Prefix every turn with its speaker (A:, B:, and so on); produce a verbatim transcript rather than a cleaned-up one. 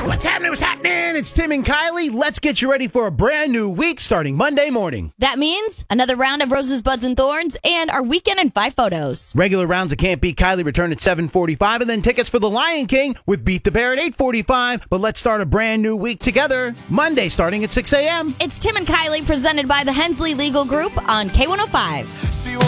A: What's happening? What's happening? It's Tim and Kylie. Let's get you ready for a brand new week starting Monday morning.
B: That means another round of Roses, Buds, and Thorns and our weekend and five photos.
A: Regular rounds of Can't Beat Kylie return at seven forty-five, and then tickets for The Lion King with Beat the Bear at eight forty-five. But let's start a brand new week together. Monday starting at six a.m.
B: It's Tim and Kylie presented by the Hensley Legal Group on K one oh five.